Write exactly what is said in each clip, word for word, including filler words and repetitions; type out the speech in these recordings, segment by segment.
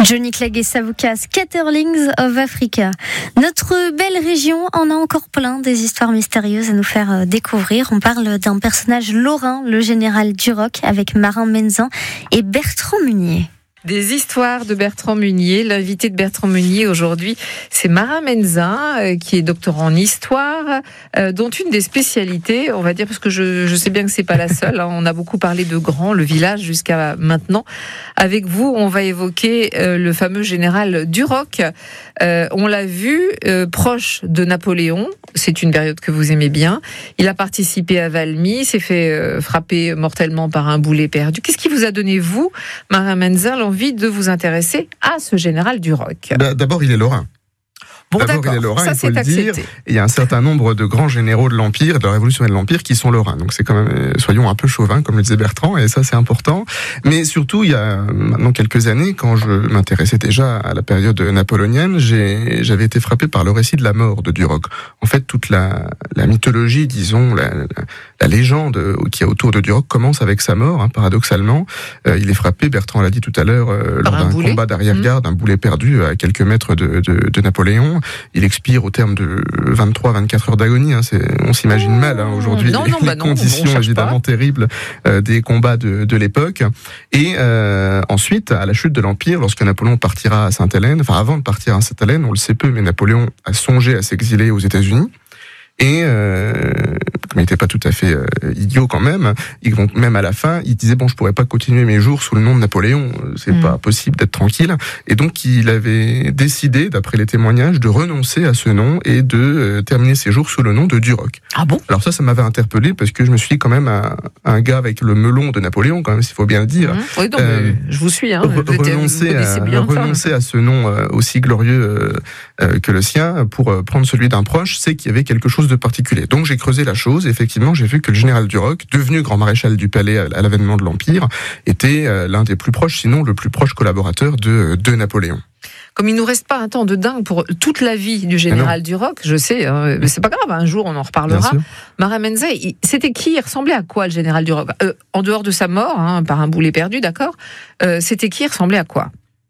Johnny Clegg et Savuka, Scatterlings of Africa. Notre belle région en a encore plein des histoires mystérieuses à nous faire découvrir. On parle d'un personnage lorrain, le général Duroc, avec Marin Menzin et Bertrand Meunier. Des histoires de Bertrand Meunier. L'invité de Bertrand Meunier aujourd'hui, c'est Marin Menzin, euh, qui est doctorant en histoire, euh, dont une des spécialités, on va dire, parce que je, je sais bien que c'est pas la seule, hein, on a beaucoup parlé de Grand, le village, jusqu'à maintenant. Avec vous, on va évoquer euh, le fameux général Duroc. Euh, on l'a vu, euh, proche de Napoléon. C'est une période que vous aimez bien. Il a participé à Valmy, s'est fait euh, frapper mortellement par un boulet perdu. Qu'est-ce qui vous a donné, vous, Marin Menzin, l'envie de vous intéresser à ce général Duroc? D'abord, il est lorrain. Bon, D'abord, d'accord, il est lorrain, ça il faut c'est le accepté. dire. Il y a un certain nombre de grands généraux de l'Empire, de la Révolution et de l'Empire, qui sont lorrains. Donc c'est quand même, soyons un peu chauvins, comme le disait Bertrand, et ça c'est important. Mais surtout, il y a maintenant quelques années, quand je m'intéressais déjà à la période napoléonienne, j'ai, j'avais été frappé par le récit de la mort de Duroc. En fait, toute la, la mythologie, disons, la, la, la légende qui est autour de Duroc commence avec sa mort, hein, paradoxalement. Euh, il est frappé, Bertrand l'a dit tout à l'heure, euh, lors d'un boulet. combat d'arrière-garde, mmh. un boulet perdu à quelques mètres de, de, de Napoléon. Il expire au terme de vingt-trois à vingt-quatre heures d'agonie. Hein. C'est, on s'imagine oh, mal hein, aujourd'hui non, les, non, bah les non, conditions évidemment pas. terribles euh, des combats de, de l'époque. Et euh, ensuite, à la chute de l'Empire, lorsque Napoléon partira à Sainte-Hélène, enfin avant de partir à Sainte-Hélène, on le sait peu, mais Napoléon a songé à s'exiler aux États-Unis. Et euh, comme il n'était pas tout à fait euh, idiot quand même, il, même à la fin, il disait bon, je pourrais pas continuer mes jours sous le nom de Napoléon, c'est mmh. pas possible d'être tranquille. Et donc il avait décidé, d'après les témoignages, de renoncer à ce nom et de euh, terminer ses jours sous le nom de Duroc. Ah bon? Alors ça, ça m'avait interpellé parce que je me suis dit quand même un, un gars avec le melon de Napoléon, quand même, s'il faut bien le dire. Mmh. Oui, donc euh, je vous suis. Hein, re- renoncer à, bien renoncer à ce nom euh, aussi glorieux euh, euh, que le sien pour euh, prendre celui d'un proche, c'est qu'il y avait quelque chose de particulier. Donc j'ai creusé la chose, et effectivement j'ai vu que le général Duroc, devenu grand maréchal du palais à l'avènement de l'Empire, était euh, l'un des plus proches, sinon le plus proche collaborateur de, de Napoléon. Comme il nous reste pas un temps de dingue pour toute la vie du général Duroc, je sais, hein, mais c'est pas grave, un jour on en reparlera. Marin Menzin, c'était qui? Il ressemblait à quoi le général Duroc? euh, En dehors de sa mort, hein, par un boulet perdu, d'accord, euh, c'était qui? Il ressemblait à quoi?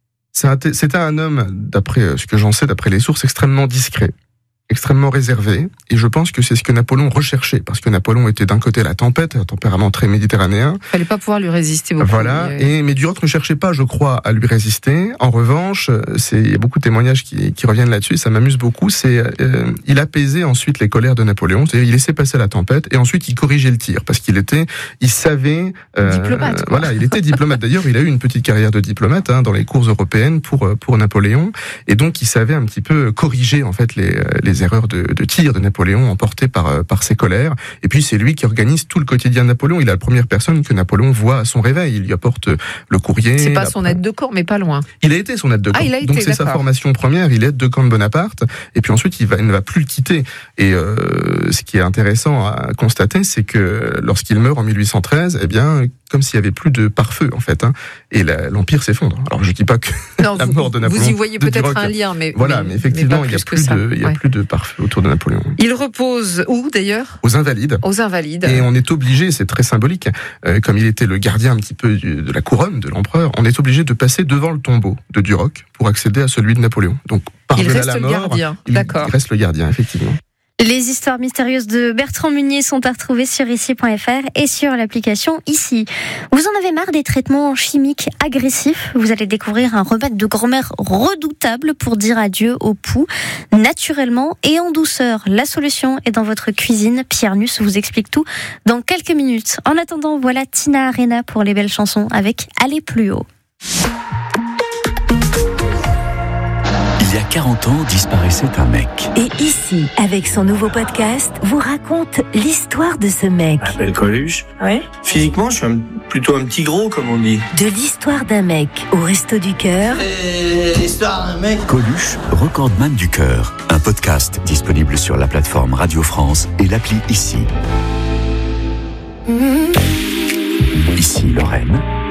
C'était un homme, d'après ce que j'en sais, d'après les sources, extrêmement discret, extrêmement réservé, et je pense que c'est ce que Napoléon recherchait, parce que Napoléon était d'un côté la tempête, un tempérament très méditerranéen. Il fallait pas pouvoir lui résister beaucoup. Voilà, et, mais Duroc ne cherchait pas, je crois, à lui résister. En revanche, c'est, il y a beaucoup de témoignages qui, qui reviennent là-dessus, et ça m'amuse beaucoup, c'est, euh, il apaisait ensuite les colères de Napoléon, c'est-à-dire il laissait passer la tempête, et ensuite il corrigeait le tir, parce qu'il était, il savait... Euh, diplomate. Quoi. Voilà, il était diplomate. D'ailleurs, il a eu une petite carrière de diplomate, hein, dans les cours européennes pour, pour Napoléon, et donc il savait un petit peu corriger, en fait, les, les erreurs de, de tir de Napoléon emporté par, par ses colères. Et puis c'est lui qui organise tout le quotidien de Napoléon. Il est la première personne que Napoléon voit à son réveil. Il lui apporte le courrier. C'est pas la... son aide de camp, mais pas loin. Il a été son aide de camp. Ah, il a été, donc c'est d'accord. sa formation première. Il est aide de camp de Bonaparte. Et puis ensuite il, va, il ne va plus le quitter. Et euh, ce qui est intéressant à constater, c'est que lorsqu'il meurt en mille huit cent treize, eh bien comme s'il y avait plus de pare-feu en fait, hein, et la, l'Empire s'effondre. Alors je dis pas que non, la mort de Napoléon. Vous y voyez peut-être Duroc, un lien, mais voilà, mais, mais effectivement mais il y a plus plus de, il y a ouais. plus de pare-feu autour de Napoléon. Il repose où d'ailleurs? Aux Invalides. Aux Invalides. Et on est obligé, c'est très symbolique, euh, comme il était le gardien un petit peu du, de la couronne de l'empereur, on est obligé de passer devant le tombeau de Duroc pour accéder à celui de Napoléon. Donc par-delà la mort, le gardien. Il, D'accord. il reste le gardien, effectivement. Les histoires mystérieuses de Bertrand Meunier sont à retrouver sur ici point f r et sur l'application Ici. Vous en avez marre des traitements chimiques agressifs? Vous allez découvrir un remède de grand-mère redoutable pour dire adieu au pouls, naturellement et en douceur. La solution est dans votre cuisine. Pierre Nuss vous explique tout dans quelques minutes. En attendant, voilà Tina Arena pour les belles chansons avec Aller plus haut. Il y a quarante ans, disparaissait un mec. Et ici, avec son nouveau podcast, vous raconte l'histoire de ce mec. Je m'appelle Coluche. Ouais. Physiquement, je suis un, plutôt un petit gros, comme on dit. De l'histoire d'un mec au Resto du Cœur. Et l'histoire d'un mec. Coluche, recordman du cœur. Un podcast disponible sur la plateforme Radio France et l'appli Ici. Mmh. Ici Lorraine.